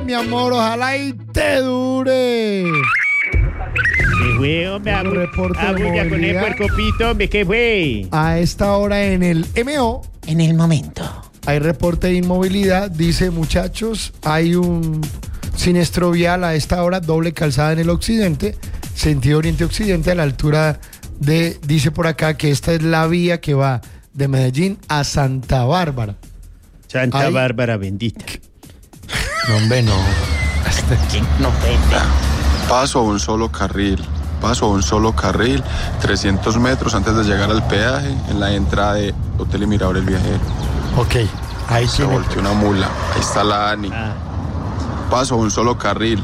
mi amor, ojalá y te dure. ¿Qué fue, hombre? Reporte de Con el movilidad. puercopito, hombre, ¿qué fue? A esta hora en el MO En el momento. hay reporte de inmovilidad. Dice, muchachos, hay un siniestro vial a esta hora, doble calzada en el occidente, sentido oriente-occidente, a la altura de, dice por acá que esta es la vía que va de Medellín a Santa Bárbara. Santa Ay. Bárbara bendita. No, hombre, no. No, Pepe. Paso a un solo carril, 300 metros antes de llegar al peaje, en la entrada de Hotel y Mirador El Viajero. Ok, ahí Se tiene. volteó una mula, ahí está la Ani. Paso a un solo carril.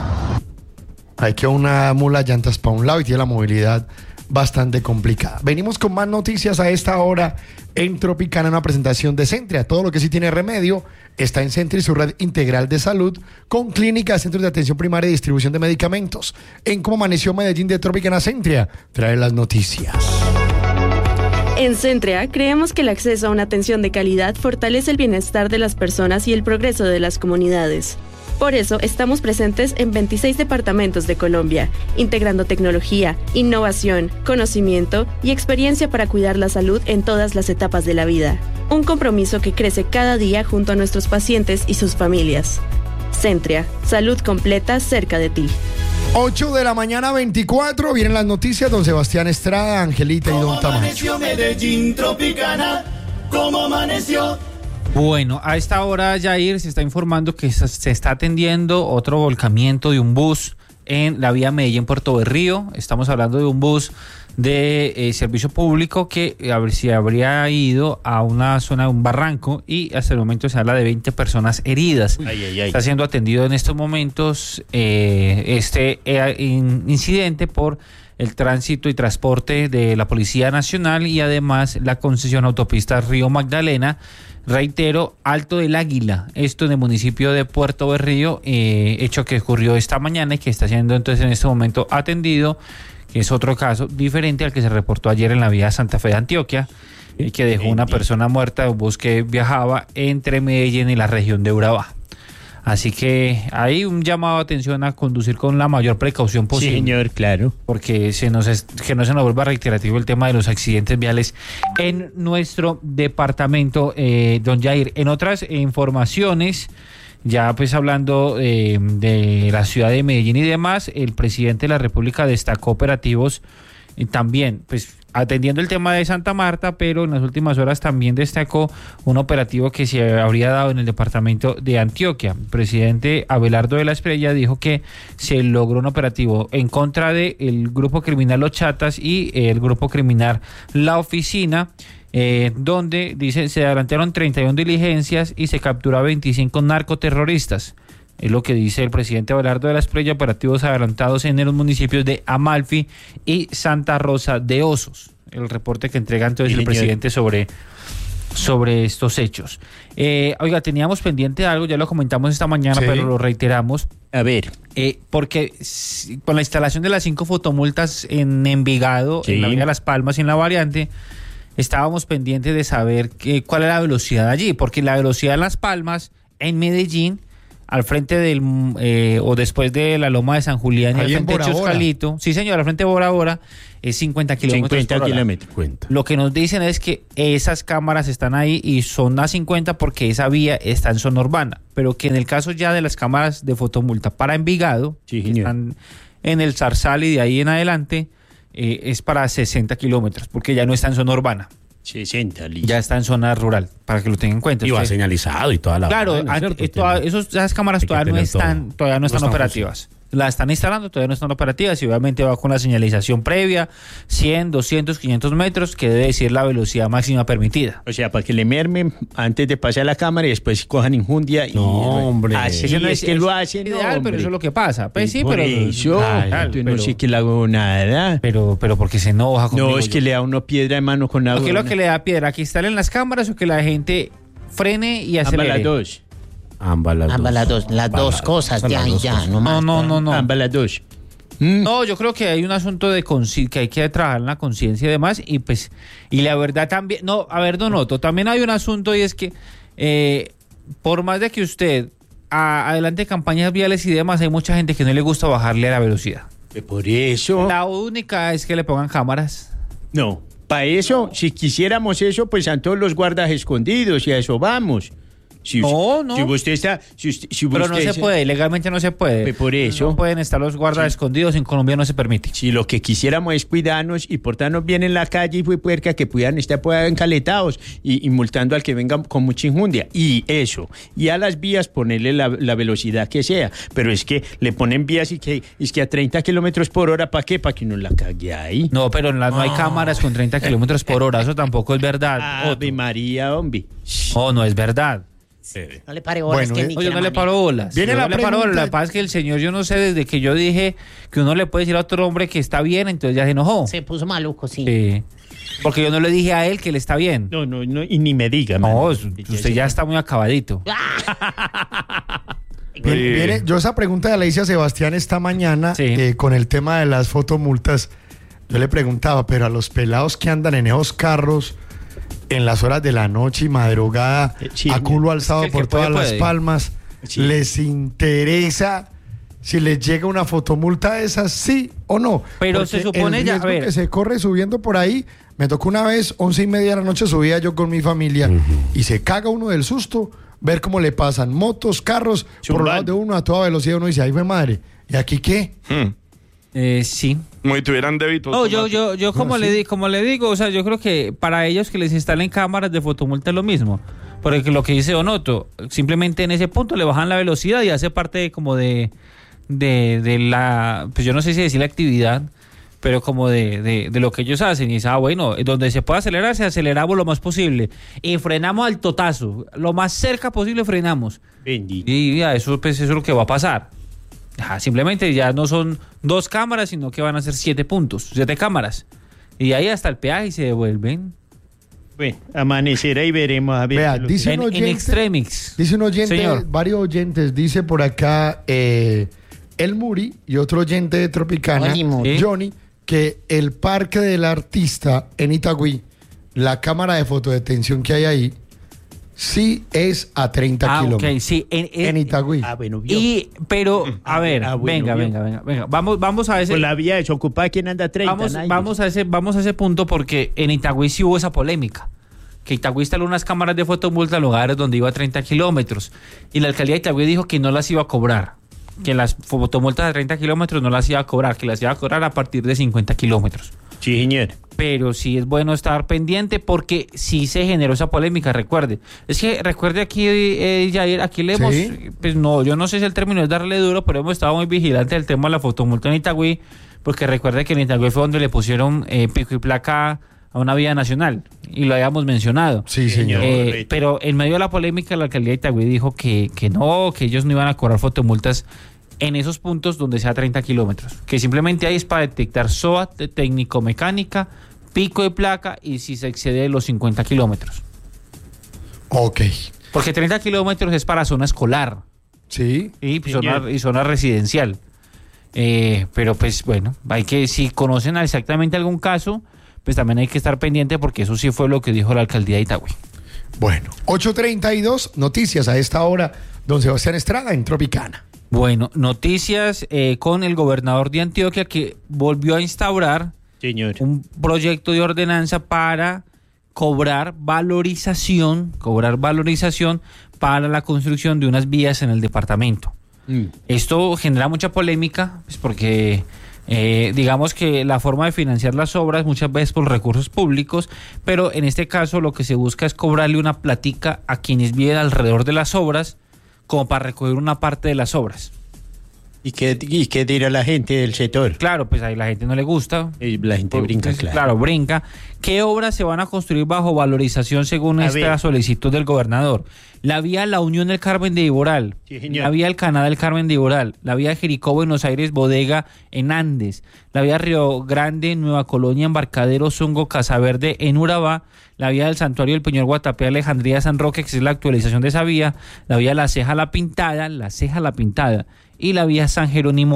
Hay que una mula, llantas para un lado y tiene la movilidad bastante complicada. Venimos con más noticias a esta hora en Tropicana, una presentación de Centria. Todo lo que sí tiene remedio está en Centria y su red integral de salud con clínicas, centros de atención primaria y distribución de medicamentos. En Cómo Amaneció Medellín de Tropicana, Centria trae las noticias. En Centrea creemos que el acceso a una atención de calidad fortalece el bienestar de las personas y el progreso de las comunidades. Por eso estamos presentes en 26 departamentos de Colombia, integrando tecnología, innovación, conocimiento y experiencia para cuidar la salud en todas las etapas de la vida. Un compromiso que crece cada día junto a nuestros pacientes y sus familias. Centria, salud completa cerca de ti. 8 de la mañana 24, vienen las noticias, don Sebastián Estrada, Angelita y don Tamayo. Amaneció Medellín Tropicana, ¿cómo amaneció? Bueno, a esta hora, Jair, se está informando que se está atendiendo otro volcamiento de un bus en la vía Medellín-Puerto Berrío. Estamos hablando de un bus de servicio público que se habría ido a una zona de un barranco y hasta el momento se habla de 20 personas heridas. Está siendo atendido en estos momentos incidente por el tránsito y transporte de la Policía Nacional y además la concesión autopista Río Magdalena. Reitero, Alto del Águila, esto en el municipio de Puerto Berrío, hecho que ocurrió esta mañana y que está siendo entonces en este momento atendido, que es otro caso diferente al que se reportó ayer en la vía Santa Fe de Antioquia, que dejó una persona muerta de un bus que viajaba entre Medellín y la región de Urabá. Así que hay un llamado de atención a conducir con la mayor precaución posible. Sí, señor, claro. Porque que no se nos vuelva reiterativo el tema de los accidentes viales en nuestro departamento, don Jair. En otras informaciones, ya pues hablando de la ciudad de Medellín y demás, el presidente de la República destacó operativos también, pues atendiendo el tema de Santa Marta, pero en las últimas horas también destacó un operativo que se habría dado en el departamento de Antioquia. El presidente Abelardo de la Espriella dijo que se logró un operativo en contra del grupo criminal Los Chatas y el grupo criminal La Oficina, donde dice se adelantaron 31 diligencias y se capturó a 25 narcoterroristas. Es lo que dice el presidente Abelardo de la Espriella, operativos adelantados en los municipios de Amalfi y Santa Rosa de Osos. El reporte que entrega entonces el presidente sobre estos hechos. Oiga, teníamos pendiente algo, ya lo comentamos esta mañana, Sí. pero lo reiteramos. A ver. Porque con la instalación de las 5 fotomultas en Envigado, Sí. en la Vía Las Palmas y en la variante, estábamos pendientes de saber cuál era la velocidad allí, porque la velocidad en Las Palmas, en Medellín, al frente del o después de la Loma de San Julián y al Ahí en frente de Bora Bora. Choscalito, sí señor, al frente de Bora Bora, es 50 kilómetros 50 por hora. kilómetros, cuenta. Lo que nos dicen es que esas cámaras están ahí y son a 50 porque esa vía está en zona urbana, pero que en el caso ya de las cámaras de fotomulta para Envigado, Sí, que señor. están en el Zarzal y de ahí en adelante, es para 60 kilómetros, porque ya no está en zona urbana, 60, listo. ya está en zona rural, para que lo tengan en cuenta. Y va Usted- señalizado y toda la Claro, vaina, ¿cierto? esas cámaras Hay que todavía no tener están, todo. todavía no están No están operativas. Las están instalando, todavía no están operativas y obviamente va con la señalización previa, 100, 200, 500 metros, que debe decir la velocidad máxima permitida. O sea, para que le mermen antes de pasar la cámara y después cojan injundia. No, hombre. Así Eso no es que lo hacen, ideal, no, pero hombre. eso es lo que pasa. Pues sí, Por pero eso, Ay, yo pero- no sé que le hago nada. pero porque se enoja conmigo. No, es que le da uno piedra de mano con agua. ¿Qué es lo que le da piedra? ¿Que instalen las cámaras o que la gente frene y Ambas acelere? las dos. Ambas las Dos cosas, Son ya las y dos ya, cosas. no más. No. Ambas las dos. No, yo creo que hay un asunto de que hay que trabajar en la conciencia y demás, y pues, y la verdad también, no, a ver, don Otto, también hay un asunto y es que por más de que usted adelante de campañas viales y demás, hay mucha gente que no le gusta bajarle a la velocidad. Por eso. La única es que le pongan cámaras. No, para eso, si quisiéramos eso, pues están todos los guardas escondidos y a eso vamos. Si No, usted, no. Si usted está... si Pero no usted se puede, legalmente no se puede. Pues por eso. No pueden estar los guardas escondidos, en Colombia no se permite. Si lo que quisiéramos es cuidarnos y portarnos bien en la calle y fue puerca que puedan estar encaletados y multando al que venga con mucha injundia. Y eso. Y a las vías ponerle la velocidad que sea. Pero es que le ponen vías y que a 30 kilómetros por hora, ¿para qué? Para que uno la cague ahí. No, pero no hay cámaras con 30 kilómetros por hora, eso tampoco es verdad. Ave María, hombre. No es verdad. No le pare bolas Bueno, que ni Oye, que no la le paro bolas. Viene Yo la no le paro pregunta. bolas. La paz es que el señor, yo no sé, desde que yo dije que uno le puede decir a otro hombre que está bien, entonces ya se enojó. se puso maluco, sí. Sí. Porque yo no le dije a él que él está bien. No, y ni me diga, No, mano. usted ya está muy acabadito. Yo esa pregunta le hice a Sebastián esta mañana Sí. con el tema de las fotomultas. Yo le preguntaba, pero a los pelados que andan en esos carros en las horas de la noche y madrugada, Sí, a culo alzado es que el por que puede, todas las puede. palmas, Sí. ¿les interesa si les llega una fotomulta de esas, sí o no? Pero Porque se supone el ya, a riesgo ver. que se corre subiendo por ahí, me tocó una vez, 11:30 de la noche, subía yo con mi familia y se caga uno del susto, ver cómo le pasan motos, carros, por Zumbando. lados de uno a toda velocidad, uno dice, ay, fue madre, ¿y aquí qué? Sí. Como si tuvieran débito. No, yo como, No, le sí. di, como le digo, o sea, yo creo que para ellos que les instalen cámaras de fotomulta es lo mismo. Porque lo que dice Onoto, simplemente en ese punto le bajan la velocidad y hace parte como de la, pues yo no sé si decir la actividad, pero como de lo que ellos hacen. Y dice, bueno, donde se pueda acelerar, se aceleramos lo más posible. Y frenamos al totazo. Lo más cerca posible frenamos. Bendito. Y ya, eso, pues, eso es lo que va a pasar. Simplemente ya no son 2 cámaras, sino que van a ser 7 puntos, 7 cámaras. Y ahí hasta el peaje se devuelven. Bueno, amanecerá y veremos a ver. Vea, qué es lo dice que- En un oyente- Extremix. Dice un oyente, Señor. varios oyentes, dice por acá El Muri y otro oyente de Tropicana, Oli, Muri. Johnny, que el parque del artista en Itagüí, la cámara de fotodetención que hay ahí, sí es a 30 kilómetros. Ok, sí. En Itagüí. bueno, vio. Pero, a ver, bueno, venga. Vamos a ese. Con la vía desocupada, ¿quién anda 30? nadie. Vamos a ese punto porque en Itagüí sí hubo esa polémica. Que Itagüí instaló unas cámaras de fotomulta en lugares donde iba a 30 kilómetros. Y la alcaldía de Itagüí dijo que no las iba a cobrar. Que las fotomultas de 30 kilómetros no las iba a cobrar, que las iba a cobrar a partir de 50 kilómetros. Sí, señor. Pero sí es bueno estar pendiente porque sí se generó esa polémica, recuerde. Es que recuerde aquí, Jair, aquí le hemos, Sí. pues no, yo no sé si el término es darle duro, pero hemos estado muy vigilantes del tema de la fotomulta en Itagüí, porque recuerde que en Itagüí fue donde le pusieron pico y placa a una vía nacional, y lo habíamos mencionado. Sí, señor. Correcto. Pero en medio de la polémica, la alcaldía de Itagüí dijo que no, que ellos no iban a cobrar fotomultas en esos puntos donde sea 30 kilómetros. Que simplemente ahí es para detectar SOA, técnico-mecánica, pico de placa y si se excede de los 50 kilómetros. Ok. Porque 30 kilómetros es para zona escolar Sí. y Señor. zona residencial. Pero pues bueno, hay que, si conocen exactamente algún caso, pues también hay que estar pendiente porque eso sí fue lo que dijo la alcaldía de Itagüí. Bueno, 8:32, noticias a esta hora, don Sebastián Estrada en Tropicana. Bueno, noticias con el gobernador de Antioquia que volvió a instaurar Señor. un proyecto de ordenanza para cobrar valorización para la construcción de unas vías en el departamento. Esto genera mucha polémica, pues porque digamos que la forma de financiar las obras muchas veces por recursos públicos, pero en este caso lo que se busca es cobrarle una platica a quienes viven alrededor de las obras como para recoger una parte de las obras. ¿Y qué dirá la gente del sector? Claro, pues ahí la gente no le gusta. La gente brinca, Pues, claro. Claro, brinca. ¿Qué obras se van a construir bajo valorización según A esta ver. solicitud del gobernador? La vía La Unión del Carmen de Iboral, Sí, señor. la vía El Canadá del Carmen de Iboral, la vía Jericó Buenos Aires Bodega en Andes, la vía Río Grande Nueva Colonia Embarcadero Zungo Casaverde en Urabá, la vía del Santuario del Peñol Guatapé Alejandría San Roque, que es la actualización de esa vía, la vía La Ceja La Pintada y la vía San Jerónimo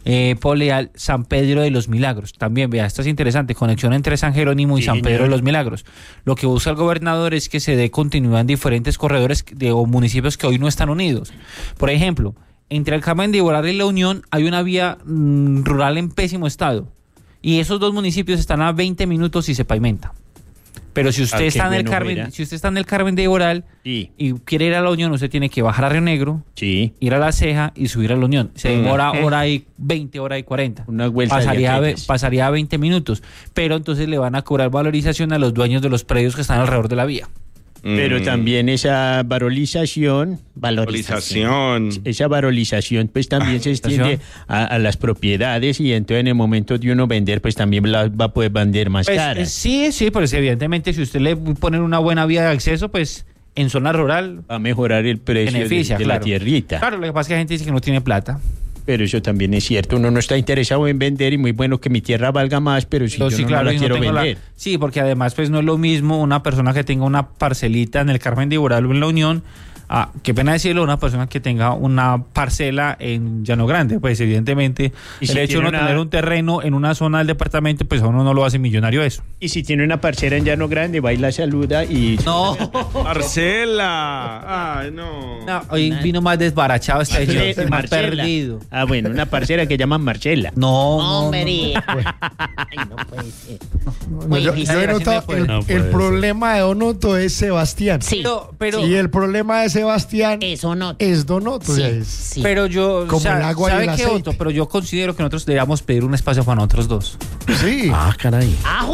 ponle al San Pedro de los Milagros. También, vea, esto es interesante, conexión entre San Jerónimo y San Pedro de los Milagros. Lo que busca el gobernador es que se dé continuidad en diferentes corredores o municipios que hoy no están unidos. Por ejemplo, entre el Carmen de Iboral y La Unión hay una vía rural en pésimo estado. Y esos dos municipios están a 20 minutos y se pavimenta. Pero si usted está en el Carmen, si usted está en el Carmen de Iboral y quiere ir a La Unión, usted tiene que bajar a Río Negro, ir a La Ceja y subir a La Unión. Se demora hora y 20, hora y 40. Una vuelta pasaría a 20 minutos. Pero entonces le van a cobrar valorización a los dueños de los predios que están alrededor de la vía. Pero también esa valorización, esa valorización pues también se extiende a las propiedades, y entonces en el momento de uno vender pues también la va a poder vender más cara. Sí, pues evidentemente si usted le pone una buena vía de acceso, pues en zona rural va a mejorar el precio de la tierrita. Claro, lo que pasa es que hay gente dice que no tiene plata. Pero eso también es cierto, uno no está interesado en vender, y muy bueno que mi tierra valga más, pero si yo no la quiero vender. Sí, porque además pues no es lo mismo una persona que tenga una parcelita en el Carmen de Iboral o en La Unión, qué pena decirlo, una persona que tenga una parcela en Llano Grande. Pues evidentemente el hecho de uno tener un terreno en una zona del departamento, pues a uno no lo hace millonario eso. Y si tiene una parcela en Llano Grande, va y la saluda y... No. Parcela. Ay, no. Hoy vino más desbarachado más perdido. Bueno, una parcela que llaman Marcela. No. Hombre. Ay, no puede ser. Yo he notado el problema de Donoto es Sebastián. Sí. Pero y el problema de Sebastián es Donoto. Es Donoto. Sí. Pero yo, como el agua ¿sabe y el qué, aceite? Otto? Pero yo considero que nosotros deberíamos pedir un espacio para nosotros dos. Sí. Caray.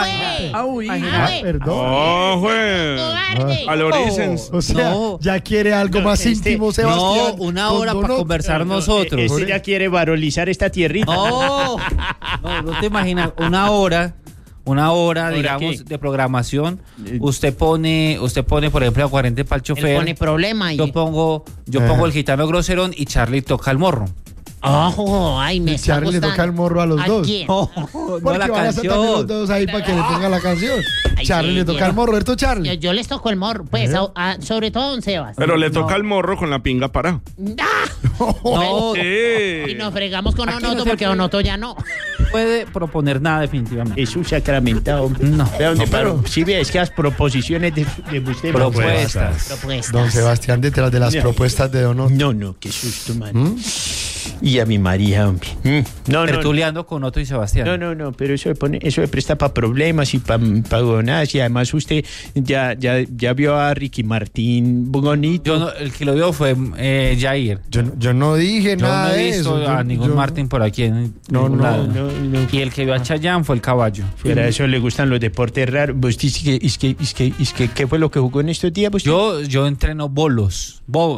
Perdón. Valorícense. O sea, ya quiere algo más íntimo, Sebastián. No, una hora para conversar nosotros. Este ya quiere valorizar esta tierrita. No te imaginas, una hora, digamos, ¿qué? de programación. Usted pone, por ejemplo, aguardiente para el chofer. Él pone problema. Yo pongo el gitano groserón y Charlie toca el morro. Ay, me está Charlie le toca el morro a los dos. ¿Quién? Porque la van a estar también los dos ahí para que le ponga la canción. Charlie le toca el morro, ¿esto Charlie? Yo les toco el morro, pues, sobre todo a don Sebas. Pero le toca el morro con la pinga parada. No. Y nos fregamos con Donoto porque Donoto ya no puede proponer nada definitivamente. Es un sacramentado. No. Pero si ves que las proposiciones de usted... Propuestas. Don Sebastián detrás de las propuestas de Donoto. No, qué susto, man. Y a mi María, hombre. Tertuleando con Otto y Sebastián. No, pero eso se presta para problemas y para donas, y además usted ya vio a Ricky Martín bonito. El que lo vio fue Jair. Yo no dije nada de eso. No he visto a ningún Martín por aquí en ningún lado. No. Y el que vio a Chayanne fue el caballo. Pero a eso le gustan los deportes raros. ¿Vos dices que qué fue lo que jugó en estos días? Yo entreno bolos.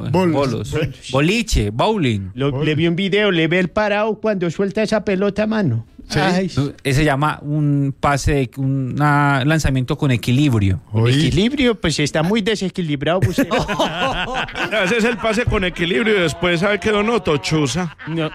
Boliche, bowling. Le vi un video, le ve el parado cuando suelta esa pelota a mano. Sí. Ese se llama un pase, un lanzamiento con equilibrio. Equilibrio, pues está muy desequilibrado. Pues. Ese es el pase con equilibrio, y después sabe que Donoto chuza. No.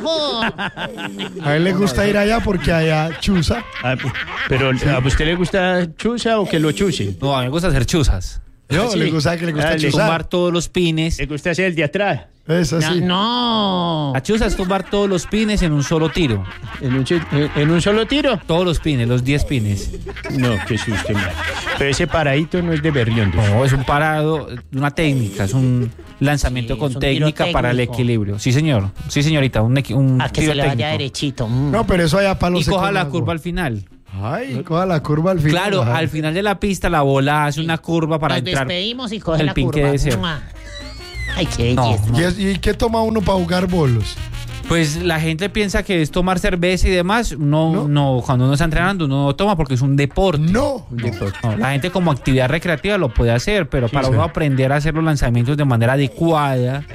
A él le gusta ir allá porque allá chuza. Pero ¿a usted le gusta chuza o que lo chuse? No, a mí me gusta hacer chuzas. Le gusta chuzar. Tumbar todos los pines. ¿Le gusta hacer el de atrás? Eso sí. No. A chuzas es tumbar todos los pines en un solo tiro. ¿En un solo tiro? Todos los pines, los 10 pines. No, qué susto, man. Pero ese paradito no es de berriondo. No, es un parado, una técnica, es un lanzamiento con técnica para el equilibrio. Sí, señor. Sí, señorita, un A que tiro se le vaya técnico. derechito. No, pero eso allá para los Y coja la curva al final. Ay, coja la curva al final. Claro, al final de la pista la bola hace una curva para Nos entrar. despedimos y coge el la pin que curva. desea. Ay, qué belleza. ¿Y qué toma uno para jugar bolos? Pues la gente piensa que es tomar cerveza y demás. No, cuando uno está entrenando uno no toma porque es un deporte. No. La gente como actividad recreativa lo puede hacer, pero para uno aprender a hacer los lanzamientos de manera adecuada,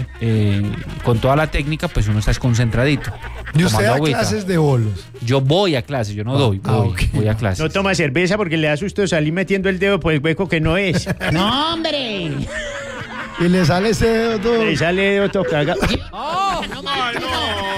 con toda la técnica, pues uno está desconcentradito. ¿Y usted da clases de bolos? Yo voy a clases, yo no doy. Voy a clases. No toma cerveza porque le da susto salir metiendo el dedo por el hueco que no es. ¡No, hombre! Y le sale ese dedo todo. Le sale dedo todo cagado.